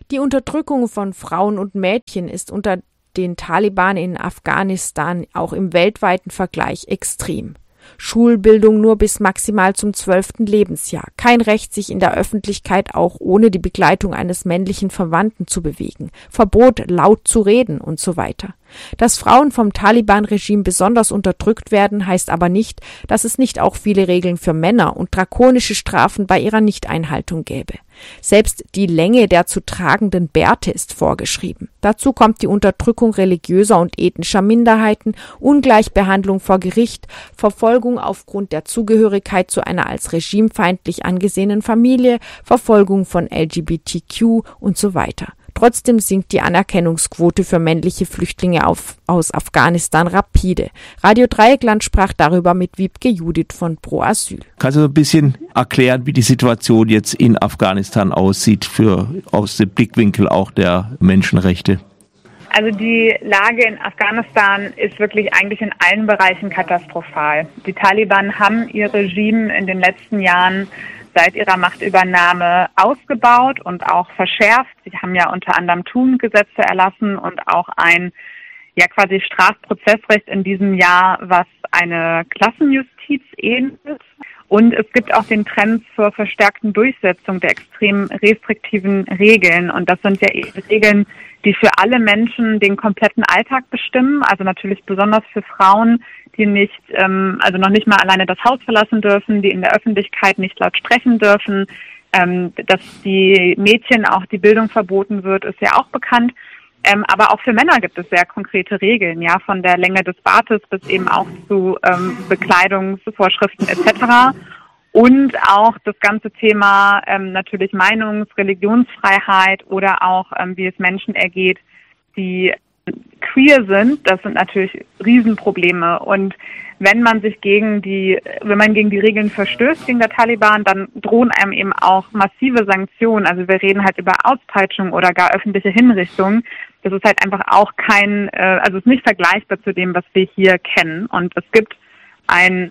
Die Unterdrückung von Frauen und Mädchen ist unter den Taliban in Afghanistan auch im weltweiten Vergleich extrem. Schulbildung nur bis maximal zum 12. Lebensjahr. Kein Recht, sich in der Öffentlichkeit auch ohne die Begleitung eines männlichen Verwandten zu bewegen. Verbot, laut zu reden und so weiter. Dass Frauen vom Taliban-Regime besonders unterdrückt werden, heißt aber nicht, dass es nicht auch viele Regeln für Männer und drakonische Strafen bei ihrer Nichteinhaltung gäbe. Selbst die Länge der zu tragenden Bärte ist vorgeschrieben. Dazu kommt die Unterdrückung religiöser und ethnischer Minderheiten, Ungleichbehandlung vor Gericht, Verfolgung aufgrund der Zugehörigkeit zu einer als regimefeindlich angesehenen Familie, Verfolgung von LGBTQ und so weiter. Trotzdem sinkt die Anerkennungsquote für männliche Flüchtlinge aus Afghanistan rapide. Radio Dreieckland sprach darüber mit Wiebke Judith von Pro Asyl. Kannst du ein bisschen erklären, wie die Situation jetzt in Afghanistan aussieht, aus dem Blickwinkel auch der Menschenrechte? Also die Lage in Afghanistan ist wirklich eigentlich in allen Bereichen katastrophal. Die Taliban haben ihr Regime in den letzten Jahren seit ihrer Machtübernahme ausgebaut und auch verschärft. Sie haben ja unter anderem Thun-Gesetze erlassen und auch ein quasi Strafprozessrecht in diesem Jahr, was eine Klassenjustiz ähnelt. Und es gibt auch den Trend zur verstärkten Durchsetzung der extrem restriktiven Regeln. Und das sind ja eben Regeln, die für alle Menschen den kompletten Alltag bestimmen. Also natürlich besonders für Frauen, die nicht, noch nicht mal alleine das Haus verlassen dürfen, die in der Öffentlichkeit nicht laut sprechen dürfen. Dass die Mädchen auch die Bildung verboten wird, ist ja auch bekannt. Aber auch für Männer gibt es sehr konkrete Regeln, ja, von der Länge des Bartes bis eben auch zu Bekleidungsvorschriften etc. Und auch das ganze Thema natürlich Religionsfreiheit oder auch wie es Menschen ergeht, die queer sind. Das sind natürlich Riesenprobleme. Und wenn man gegen die Regeln verstößt gegen der Taliban, dann drohen einem eben auch massive Sanktionen. Also wir reden halt über Auspeitschung oder gar öffentliche Hinrichtung. Das ist halt einfach auch es ist nicht vergleichbar zu dem, was wir hier kennen. Und es gibt eine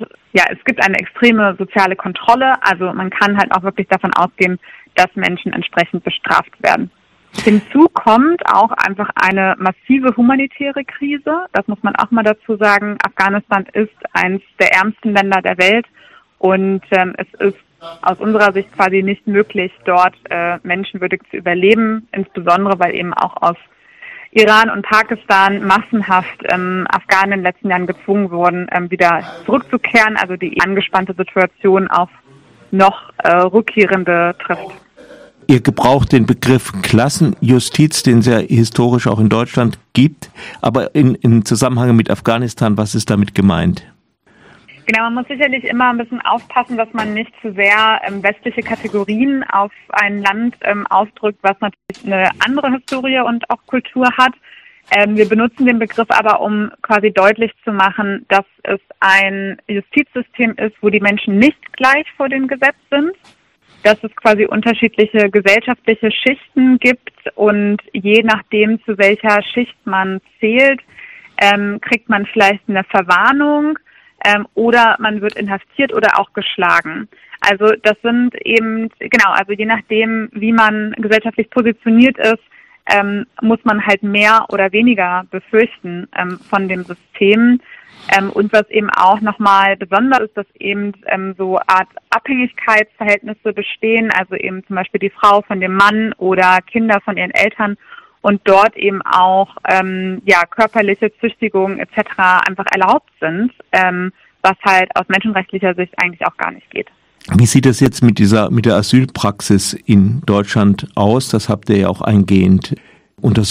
extreme soziale Kontrolle. Also man kann halt auch wirklich davon ausgehen, dass Menschen entsprechend bestraft werden. Hinzu kommt auch einfach eine massive humanitäre Krise. Das muss man auch mal dazu sagen. Afghanistan ist eines der ärmsten Länder der Welt und es ist aus unserer Sicht quasi nicht möglich, dort menschenwürdig zu überleben, insbesondere weil eben auch aus Iran und Pakistan massenhaft Afghanen in den letzten Jahren gezwungen wurden, wieder zurückzukehren, also die angespannte Situation auf noch Rückkehrende trifft. Ihr gebraucht den Begriff Klassenjustiz, den es ja historisch auch in Deutschland gibt, aber im Zusammenhang mit Afghanistan, was ist damit gemeint? Genau, man muss sicherlich immer ein bisschen aufpassen, dass man nicht zu sehr westliche Kategorien auf ein Land ausdrückt, was natürlich eine andere Historie und auch Kultur hat. Wir benutzen den Begriff aber, um quasi deutlich zu machen, dass es ein Justizsystem ist, wo die Menschen nicht gleich vor dem Gesetz sind, dass es quasi unterschiedliche gesellschaftliche Schichten gibt und je nachdem, zu welcher Schicht man zählt, kriegt man vielleicht eine Verwarnung oder man wird inhaftiert oder auch geschlagen. Also das sind eben, also je nachdem, wie man gesellschaftlich positioniert ist, muss man halt mehr oder weniger befürchten von dem System. Und was eben auch nochmal besonders ist, dass eben so Art Abhängigkeitsverhältnisse bestehen, also eben zum Beispiel die Frau von dem Mann oder Kinder von ihren Eltern und dort eben auch körperliche Züchtigungen etc. einfach erlaubt sind, was halt aus menschenrechtlicher Sicht eigentlich auch gar nicht geht. Wie sieht es jetzt mit der Asylpraxis in Deutschland aus? Das habt ihr ja auch eingehend untersucht.